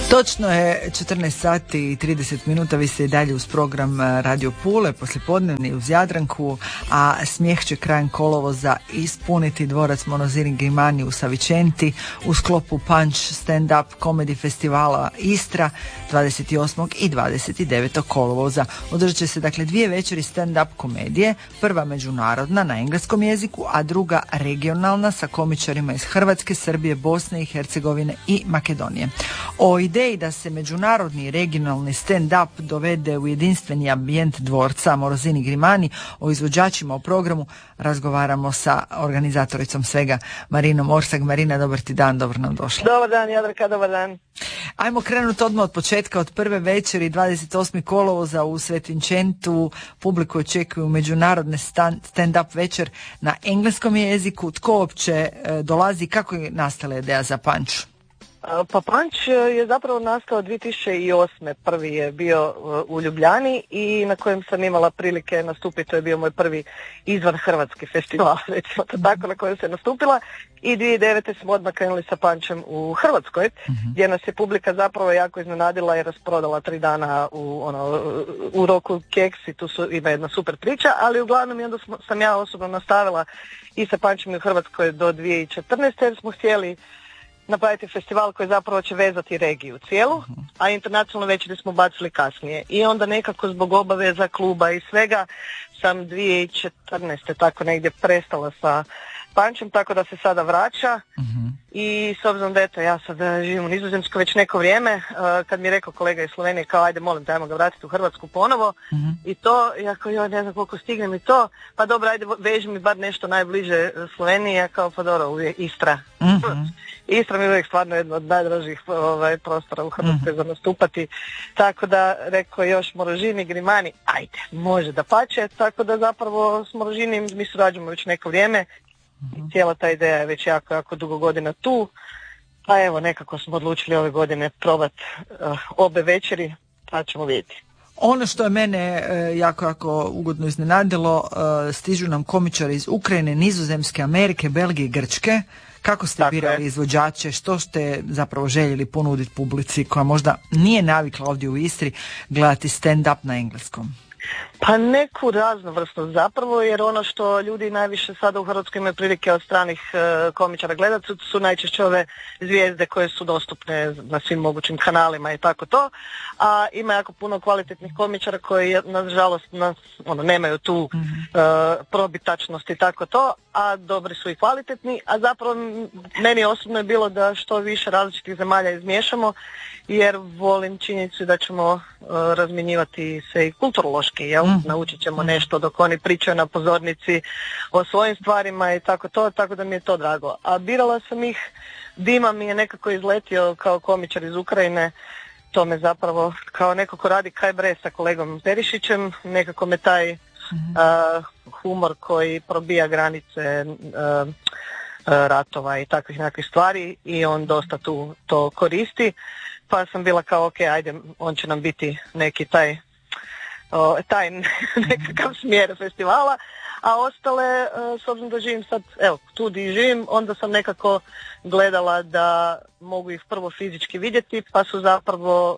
Točno je 14 sati i 30 minuta, vi ste i dalje uz program Radio Pule, poslijepodnevni uz Jadranku, a smijeh će krajem kolovoza ispuniti dvorac Morosini Grimani u Savičenti u sklopu Punch stand-up komedi festivala Istra 28. i 29. kolovoza. Održat će se dakle dvije večeri stand-up komedije, prva međunarodna na engleskom jeziku, a druga regionalna sa komičarima iz Hrvatske, Srbije, Bosne i Hercegovine i Makedonije. O ideji da se međunarodni i regionalni stand-up dovede u jedinstveni ambijent dvorca Morosini Grimani, o izvođačima u programu razgovaramo sa organizatoricom svega, Marinom Orsak. Marina, dobar ti dan, dobro nam došla. Dobar dan, Jadranka, dobar dan. Ajmo krenuti odmah od početka, od prve večeri 28. kolovoza u Svetvinčentu. Publiku očekuju međunarodne stand-up večer na engleskom jeziku. Tko uopće dolazi, kako je nastala ideja za Punch? Pa Punch je zapravo nastao 2008. Prvi je bio u Ljubljani i na kojem sam imala prilike nastupiti. To je bio moj prvi izvan hrvatski festival, recimo to tako, na kojem se nastupila. I 2009. smo odmah krenuli sa Punchem u Hrvatskoj, gdje nas je publika zapravo jako iznenadila i rasprodala 3 dana u roku keks i tu ima jedna super priča, ali uglavnom i onda sam ja osobno nastavila i sa Punchem u Hrvatskoj do 2014. jer smo htjeli napraviti festival koji zapravo će vezati regiju cijelu, a internacionalno večeri smo bacili kasnije. I onda nekako zbog obaveza kluba i svega sam 2014. tako negdje prestala sa Punchem, tako da se sada vraća. I s obzirom da eto, ja sad živim u Nizozemskoj već neko vrijeme, kad mi je rekao kolega iz Slovenije kao ajde molim te ajmo ga vratiti u Hrvatsku ponovo, i to, iako joj ne znam koliko stignem i to, pa dobro ajde veži mi bar nešto najbliže Slovenije, ja kao pa dobro uvijek Istra. Istra mi je uvijek stvarno jedno od najdražih prostora u Hrvatskoj za nastupati, tako da rekao još Morosini Grimani, ajde, može da pače, tako da zapravo s Morosinim mi surađujemo već neko vrijeme. I cijela ta ideja je već jako dugo godina tu, pa evo nekako smo odlučili ove godine probati obe večeri, pa ćemo vidjeti. Ono što je mene jako ugodno iznenadilo, stižu nam komičari iz Ukrajine, Nizozemske, Amerike, Belgije i Grčke. Kako ste birali izvođače, što ste zapravo željeli ponuditi publici koja možda nije navikla ovdje u Istri gledati stand-up na engleskom? Pa neku raznovrsnost zapravo, jer ono što ljudi najviše sada u Hrvatskoj imaju prilike od stranih komičara gledati su najčešće ove zvijezde koje su dostupne na svim mogućim kanalima i tako to, a ima jako puno kvalitetnih komičara koji nažalost nemaju tu probitačnost i tako to, a dobri su i kvalitetni, a zapravo meni osobno je bilo da što više različitih zemalja izmiješamo, jer volim činjenicu da ćemo razmjenjivati se i kulturološki, jel? Naučit ćemo nešto dok oni pričaju na pozornici o svojim stvarima i tako to, tako da mi je to drago. A birala sam ih, Dima mi je nekako izletio kao komičar iz Ukrajine, to me zapravo kao neko ko radi kaj bre sa kolegom Perišićem, nekako me taj humor koji probija granice ratova i takvih nekakvih stvari i on dosta tu to koristi, pa sam bila kao ok, ajde, on će nam biti neki taj nekakav smjer festivala, a ostale, s obzirom da živim sad, evo, tu di živim, onda sam nekako gledala da mogu ih prvo fizički vidjeti, pa su zapravo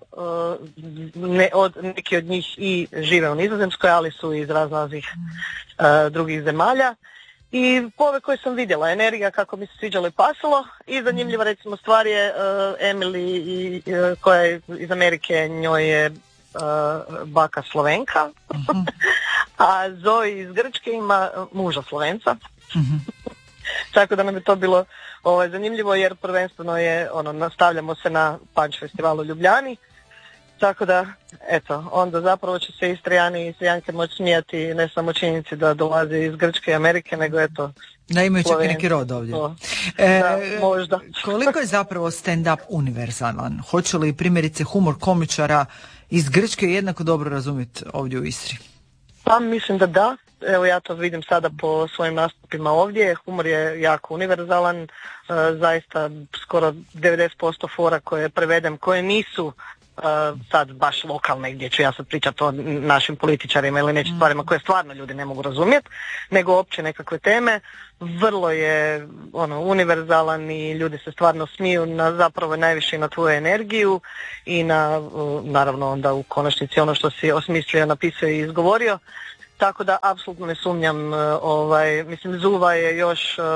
neki od njih i žive u Nizozemskoj, ali su iz raznih drugih zemalja. I ove koje sam vidjela, energija kako mi se sviđalo i pasalo, i zanimljiva recimo stvar je Emily koja je iz Amerike, njoj je baka Slovenka, a Zoe iz Grčke ima muža Slovenca. Tako da nam je to bilo zanimljivo, jer prvenstveno je nastavljamo se na Punch festivalu u Ljubljani. Tako da, eto, onda zapravo će se Istrijani i Istrijanke moći smijati ne samo činjenici da dolaze iz Grčke i Amerike, nego eto... Da imaju čak i neki rod ovdje. Da, možda. Koliko je zapravo stand-up univerzalan? Hoće li primjerice humor komičara iz Grčke jednako dobro razumjeti ovdje u Istri? Pa mislim da da. Evo ja to vidim sada po svojim nastupima ovdje. Humor je jako univerzalan. Zaista skoro 90% fora koje prevedem, koje nisu sad baš lokalne gdje ću ja sad pričati o našim političarima ili nekim stvarima koje stvarno ljudi ne mogu razumjeti, nego opće nekakve teme. Vrlo je univerzalan i ljudi se stvarno smiju zapravo najviše na tvoju energiju i na, naravno onda u konačnici ono što si osmislio, napisao i izgovorio. Tako da apsolutno ne sumnjam, mislim Zuva je još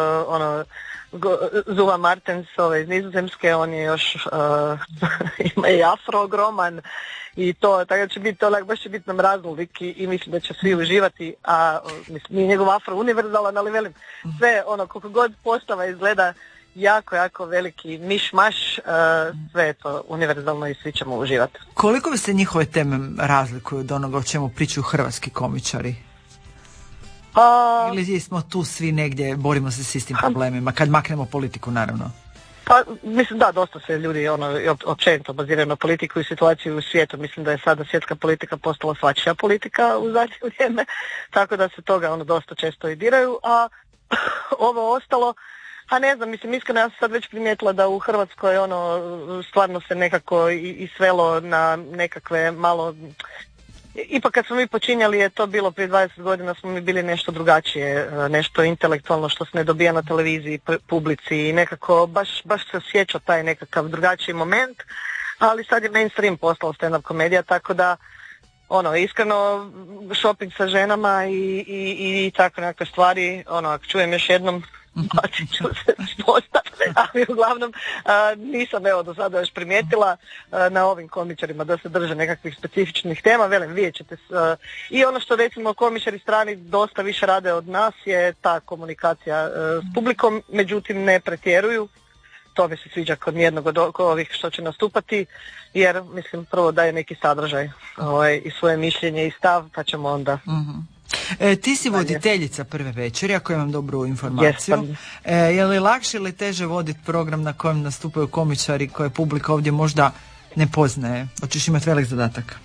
Zuva Martens iz Nizozemske, on je još ima i afro ogroman i to, tako da će biti baš će biti nam raznolik i mislim da će svi uživati, a mislim nije njegov afro univerzalan, ali velim sve koliko god postava izgleda jako veliki miš-maš, sve je to univerzalno i svi ćemo uživati. Koliko bi se njihove teme razlikuju od onoga o čemu pričaju hrvatski komičari? Ili smo tu svi negdje, borimo se s istim problemima, kad maknemo politiku naravno? Pa mislim da, dosta se ljudi općenito baziraju na politiku i situaciju u svijetu. Mislim da je sada svjetska politika postala svačija politika u zadnje vrijeme, tako da se toga dosta često i diraju, a ovo ostalo, a ne znam, mislim iskreno ja sam sad već primijetila da u Hrvatskoj stvarno se nekako i svelo na nekakve malo, ipak kad smo mi počinjali je to bilo prije 20 godina, smo mi bili nešto drugačije, nešto intelektualno što se ne dobija na televiziji, publici i nekako baš se osjeća taj nekakav drugačiji moment, ali sad je mainstream postalo stand-up komedija, tako da iskreno shopping sa ženama i tako nekakve stvari, ako čujem još jednom bacit ću se sposta, ali uglavnom nisam do sada još primijetila na ovim komičarima da se drže nekakvih specifičnih tema, velim, vidjet ćete i ono što recimo komičari strani dosta više rade od nas je ta komunikacija s publikom, međutim ne pretjeruju. To mi se sviđa kod nijednog od ovih što će nastupati, jer mislim prvo daje neki sadržaj i svoje mišljenje i stav, pa ćemo onda... Ti si voditeljica Prve večeri, ako imam dobru informaciju. Je li lakše ili teže voditi program na kojem nastupaju komičari koje publika ovdje možda ne poznaje? Hoćeš imati velik zadatak?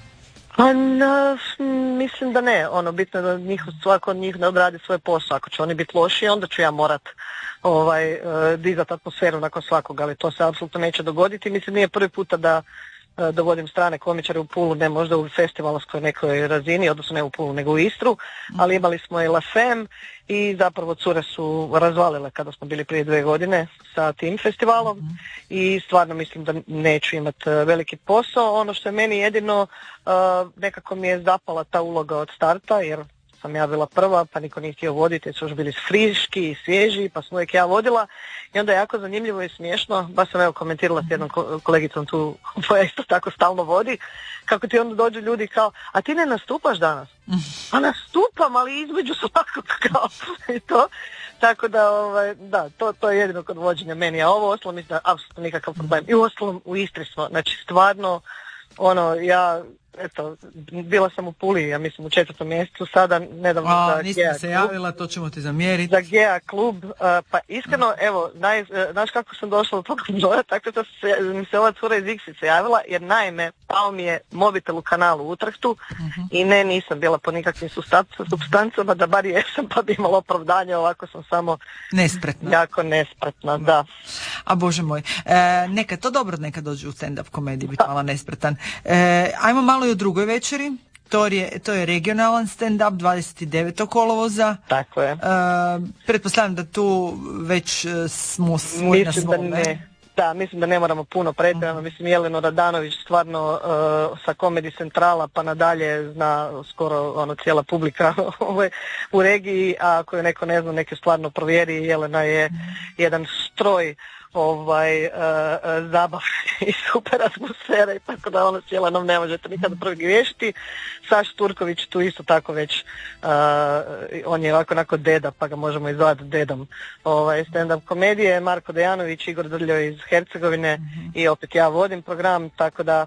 Mislim da ne. Bitno je da svako od njih ne odradi svoj posao. Ako će oni biti loši, onda ću ja morat dizati atmosferu nakon svakog, ali to se apsolutno neće dogoditi. Mislim, nije prvi puta da dovodim strane komičare u Pulu, ne možda u festivalskoj nekoj razini, odnosno ne u Pulu nego u Istru, ali imali smo i La Femme i zapravo cure su razvalile kada smo bili prije 2 godine sa tim festivalom i stvarno mislim da neću imati veliki posao. Ono što je meni jedino nekako mi je zapala ta uloga od starta, jer sam ja bila prva, pa niko nije htio voditi, jer su još bili friški i svježi, pa sam uvijek ja vodila i onda je jako zanimljivo i smiješno, baš sam komentirala s jednom kolegicom tu koja isto tako stalno vodi, kako ti onda dođu ljudi kao, a ti ne nastupaš danas? A nastupam, ali između svakog kao i to. Tako da, to je jedino kod vođenja meni, a ovo ostalo mislim da apsolutno nikakav problem. I u ostalom u Istri smo, znači stvarno, bila sam u Puli, ja mislim u 4. mjesecu, sada nedavno za nisam Gea se javila, to ćemo ti zamjeriti. Za Gea klub, pa iskreno, evo, znaš kako sam došla do tog broja, tako da mi se ova cura iz Iksice javila, jer naime, pao mi je mobitel u kanalu u Utrahtu i nisam bila po nikakvim supstancama, da bar jesam, pa bi imala opravdanje, ovako sam samo nespretna. Jako nespretna, da. A Bože moj, nekad to dobro, nekad dođu u stand-up komediji, biti malo nespretan. Ajmo malo i o drugoj večeri. To je regionalan stand-up 29. kolovoza. Tako je. Pretpostavljam da tu već smo svoj na svome. Da, mislim da ne moramo puno pretjerano. Mislim, Jeleno Radanović stvarno sa Comedy Centrala pa nadalje zna skoro cijela publika u regiji, a ako je neko ne zna, neke stvarno provjeri. Jelena je jedan stroj zabav i super atmosfera i tako da s Jelenom ne možete nikada pogriješiti. Saš Turković tu isto tako već on je onako deda, pa ga možemo izvati dedom stand-up komedije. Marko Dejanović, Igor Drljo iz Hercegovine i opet ja vodim program, tako da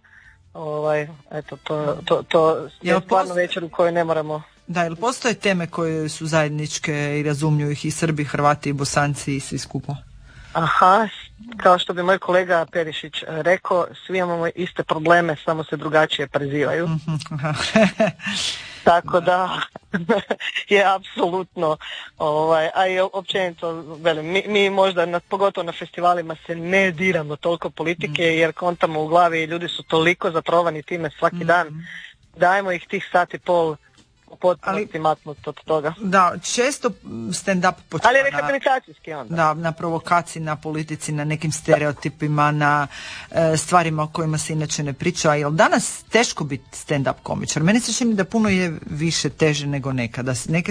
to je stvarno večer u kojoj ne moramo. Da, jel postoje teme koje su zajedničke i razumiju ih i Srbi, Hrvati i Bosanci i svi skupo? Aha, kao što bi moj kolega Perišić rekao, svi imamo iste probleme, samo se drugačije prezivaju. Tako da je apsolutno, a i općenito, velim, mi možda, pogotovo na festivalima se ne diramo toliko politike jer kontamo u glavi i ljudi su toliko zatrovani time svaki dan, dajmo ih tih sat i pol u potpunosti maknuti od toga. Da, često stand-up počeva. Ali rehabilitacijski onda. Da, na provokaciji, na politici, na nekim stereotipima, na stvarima o kojima se inače ne priča. Jel danas teško biti stand-up komičar? Meni se čini da puno je više teže nego nekada. Neke